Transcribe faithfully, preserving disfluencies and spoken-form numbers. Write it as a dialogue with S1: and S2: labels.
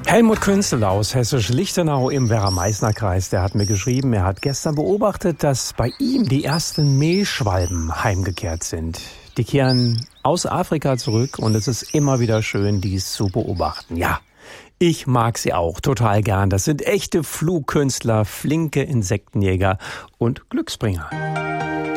S1: Helmut Künzel aus Hessisch-Lichtenau im Werra-Meißner-Kreis, der hat mir geschrieben, er hat gestern beobachtet, dass bei ihm die ersten Mehlschwalben heimgekehrt sind. Die kehren aus Afrika zurück und es ist immer wieder schön, dies zu beobachten. Ja, ich mag sie auch total gern. Das sind echte Flugkünstler, flinke Insektenjäger und Glücksbringer.